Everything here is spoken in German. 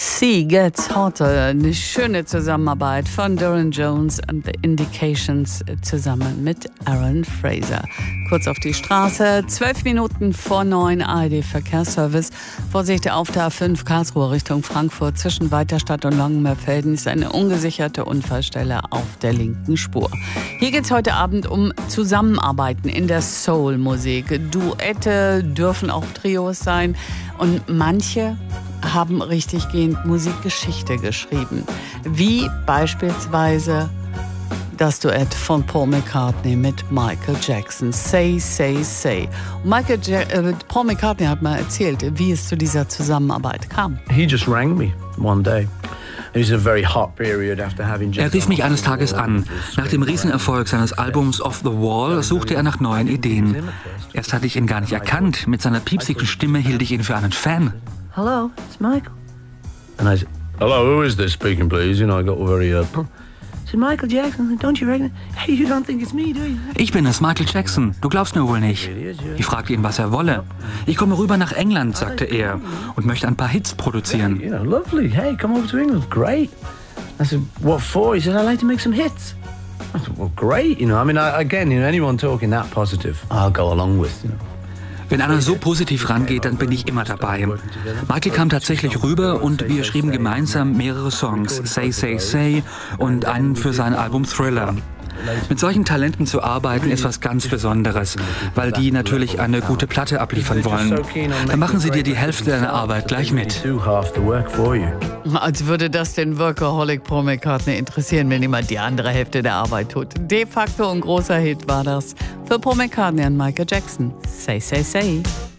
Sea Gets Hotter, eine schöne Zusammenarbeit von Doran Jones and the Indications zusammen mit Aaron Fraser. Kurz auf die Straße, 12 Minuten vor 9, ARD Verkehrsservice. Vorsicht auf der A5 Karlsruhe Richtung Frankfurt zwischen Weiterstadt und Langenmerfelden ist eine ungesicherte Unfallstelle auf der linken Spur. Hier geht es heute Abend um Zusammenarbeiten in der Soul-Musik. Duette dürfen auch Trios sein und manche haben richtiggehend Musikgeschichte geschrieben. Wie beispielsweise das Duett von Paul McCartney mit Michael Jackson, Say, Say, Say. Paul McCartney hat mal erzählt, wie es zu dieser Zusammenarbeit kam. He just rang me one day. Er rief mich eines Tages an. Nach dem Riesenerfolg seines Albums Off the Wall suchte er nach neuen Ideen. Erst hatte ich ihn gar nicht erkannt. Mit seiner piepsigen Stimme hielt ich ihn für einen Fan. Hello, it's Michael. And I said, hello, who is this speaking, please? You know, I got very said, Michael Jackson, don't you reckon? Hey, you don't think it's me, do you? Ich bin es, Michael Jackson. Du glaubst mir wohl nicht. Ich fragte ihn, was er wolle. Ich komme rüber nach England, sagte er, und möchte ein paar Hits produzieren. You know, lovely. Hey, come over to England. Great. I said, what for? He said, I'd like to make some hits. I said, well, great. You know, I mean, again, anyone talking that positive, I'll go along with, you know. Wenn einer so positiv rangeht, dann bin ich immer dabei. Michael kam tatsächlich rüber und wir schrieben gemeinsam mehrere Songs, Say, Say, Say und einen für sein Album Thriller. Mit solchen Talenten zu arbeiten ist was ganz Besonderes, weil die natürlich eine gute Platte abliefern wollen. Dann machen sie dir die Hälfte deiner Arbeit gleich mit. Als würde das den Workaholic Paul McCartney interessieren, wenn jemand die andere Hälfte der Arbeit tut. De facto ein großer Hit war das für Paul McCartney und Michael Jackson. Say, Say, Say.